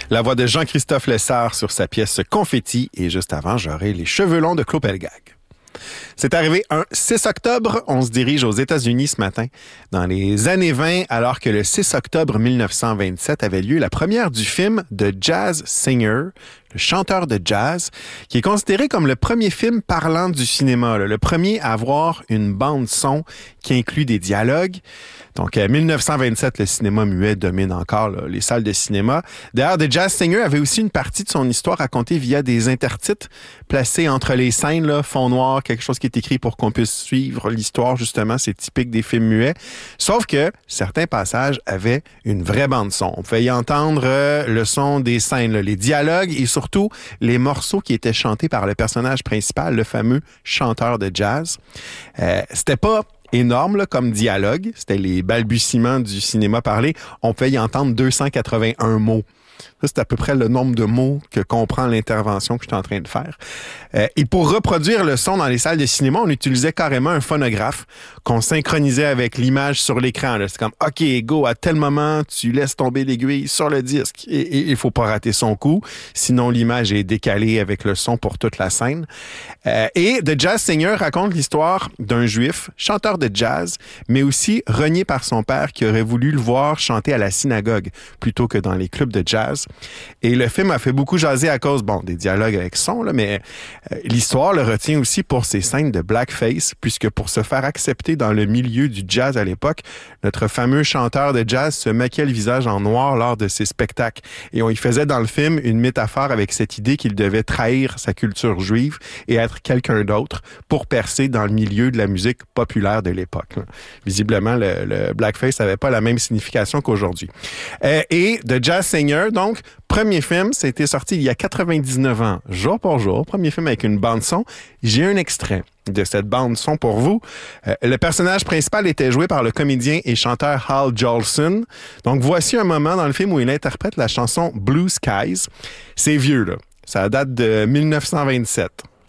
La voix de Jean-Christophe Lessard sur sa pièce Confetti. Et juste avant, j'aurai les cheveux longs de Claude Pelgag. C'est arrivé un 6 octobre. On se dirige aux États-Unis ce matin. Dans les années 20, alors que le 6 octobre 1927 avait lieu la première du film The Jazz Singer, le chanteur de jazz, qui est considéré comme le premier film parlant du cinéma, le premier à avoir une bande-son qui inclut des dialogues. Donc, en 1927, le cinéma muet domine encore les salles de cinéma. D'ailleurs, The Jazz Singer avait aussi une partie de son histoire racontée via des intertitres placés entre les scènes, là, fond noir, quelque chose qui est écrit pour qu'on puisse suivre l'histoire, justement. C'est typique des films muets. Sauf que certains passages avaient une vraie bande-son. On pouvait y entendre le son des scènes, là, les dialogues et surtout les morceaux qui étaient chantés par le personnage principal, le fameux chanteur de jazz. C'était pas énorme là, comme dialogue. C'était les balbutiements du cinéma parlé. On pouvait y entendre 281 mots. Ça, c'est à peu près le nombre de mots que comprend l'intervention que je suis en train de faire. Et pour reproduire le son dans les salles de cinéma, on utilisait carrément un phonographe qu'on synchronisait avec l'image sur l'écran. Là. C'est comme, OK, go, à tel moment, tu laisses tomber l'aiguille sur le disque. Et il faut pas rater son coup. Sinon, l'image est décalée avec le son pour toute la scène. Et The Jazz Singer raconte l'histoire d'un juif, chanteur de jazz, mais aussi renié par son père qui aurait voulu le voir chanter à la synagogue plutôt que dans les clubs de jazz. Et le film a fait beaucoup jaser à cause, des dialogues avec son, là, mais l'histoire le retient aussi pour ses scènes de blackface, puisque pour se faire accepter dans le milieu du jazz à l'époque, notre fameux chanteur de jazz se maquillait le visage en noir lors de ses spectacles. Et on y faisait dans le film une métaphore avec cette idée qu'il devait trahir sa culture juive et être quelqu'un d'autre pour percer dans le milieu de la musique populaire de l'époque. Visiblement, le blackface n'avait pas la même signification qu'aujourd'hui. Et The Jazz Singer, donc, premier film, ça a été sorti il y a 99 ans, jour pour jour. Premier film avec une bande-son. J'ai un extrait de cette bande-son pour vous. Le personnage principal était joué par le comédien et chanteur Hal Jolson. Donc, voici un moment dans le film où il interprète la chanson Blue Skies. C'est vieux, là. Ça date de 1927.